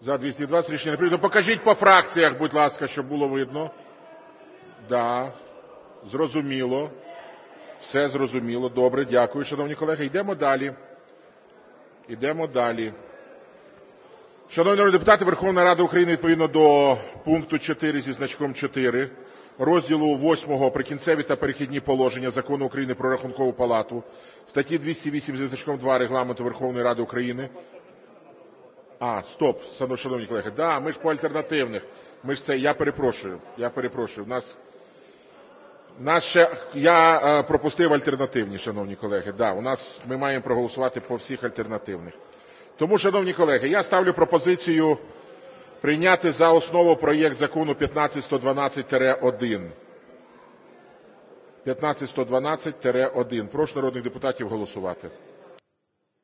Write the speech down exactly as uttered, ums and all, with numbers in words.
За двісті двадцять рішення не прийнято. Покажіть по фракціях, будь ласка, щоб було видно. Да, зрозуміло. Все зрозуміло. Добре, дякую, шановні колеги. Йдемо далі. Йдемо далі. Шановні народні депутати, Верховна Рада України відповідно до пункту чотири зі значком чотири розділу восьмого "Прикінцеві та перехідні положення" Закону України "Про Рахункову палату", статті двісті вісім зі значком два Регламенту Верховної Ради України. А, стоп, шановні колеги. Да, ми ж по альтернативних. Ми ж це, я перепрошую, я перепрошую. У нас, нас ще, я е, пропустив альтернативні, шановні колеги. Да, у нас, ми маємо проголосувати по всіх альтернативних. Тому, шановні колеги, я ставлю пропозицію прийняти за основу проєкт Закону п'ятнадцять сто дванадцять один. п'ятнадцять сто дванадцять один. Прошу народних депутатів голосувати.